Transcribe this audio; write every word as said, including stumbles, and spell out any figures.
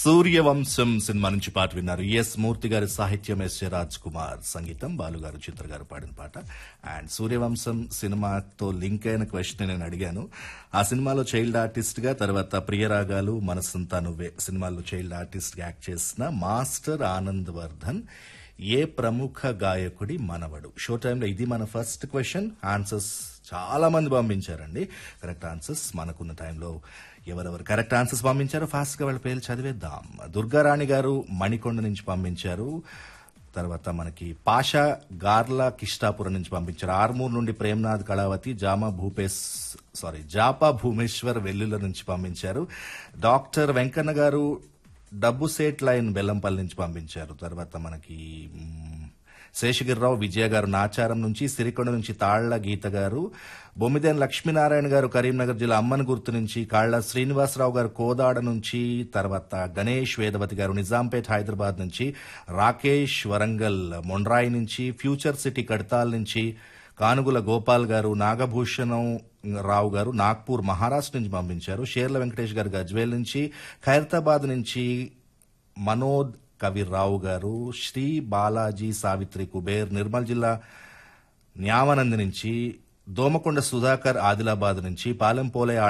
Suryavamsam cinema నుంచి పాట విన్నారు. ఎస్ మూర్తి గారి సాహిత్యం, ఎస్ ఏ రాజ్ కుమార్ సంగీతం, బాలుగారు చిత్ర గారు పాడిన పాట. అండ్ సూర్యవంశం సినిమాతో లింక్ అయిన క్వశ్చన్ నేను అడిగాను. ఆ సినిమాలో చైల్డ్ ఆర్టిస్ట్ గా, తర్వాత ప్రియరాగాలు, మనసంతా నువ్వే సినిమాల్లో చైల్డ్ ఆర్టిస్ట్ గా యాక్ట్ చేసిన మాస్టర్ ఆనంద్ వర్ధన్ ఏ ప్రముఖ గాయకుడి మనవడు? షో టైంలో ఇది మన ఫస్ట్ క్వశ్చన్. ఆన్సర్స్ చాలా మంది పంపించారండి. కరెక్ట్ ఆన్సర్స్ మనకున్న టైంలో ఎవరెవరు కరెక్ట్ ఆన్సర్స్ పంపించారో ఫాస్ట్ గా వాళ్ళ పేర్లు చదివేద్దాం. దుర్గారాణి గారు మణికొండ నుంచి పంపించారు. తర్వాత మనకి పాషా గార్ల కిష్టాపురం నుంచి పంపించారు. ఆర్మూర్ నుండి ప్రేమ్నాథ్ కళావతి, జామా భూపేశ్ సారీ జాపా భూమేశ్వర్ వెల్లుల నుంచి పంపించారు. డాక్టర్ వెంకన్న గారు డబ్బు సేట్ లైన్ బెల్లంపల్లి నుంచి పంపించారు. తర్వాత మనకి శేషగిరిరావు విజయ గారు నాచారం నుంచి, సిరికొండ నుంచి తాళ్ల గీత గారు, బొమ్మిదేని లక్ష్మీనారాయణ గారు కరీంనగర్ జిల్లా అమ్మన్ గుర్తు నుంచి, కాళ్ల శ్రీనివాసరావు గారు కోదాడ నుంచి, తర్వాత గణేష్ వేదవతి గారు నిజాంపేట్ హైదరాబాద్ నుంచి, రాకేష్ వరంగల్ మొండ్రాయి నుంచి, ఫ్యూచర్ సిటీ కడతాల్ నుంచి, కానుగుల గోపాల్ గారు, నాగభూషణం రావు గారు నాగ్పూర్ మహారాష్ట్ర నుంచి పంపించారు. షేర్ల వెంకటేష్ గారు గజ్వేల్ నుంచి, ఖైరతాబాద్ నుంచి మనోద్ కవిరావు గారు, శ్రీ బాలాజీ సావిత్రి కుబేర్ నిర్మల్ జిల్లా న్యామనంది నుంచి, దోమకొండ సుధాకర్ ఆదిలాబాద్ నుంచి, పాలెంపోలే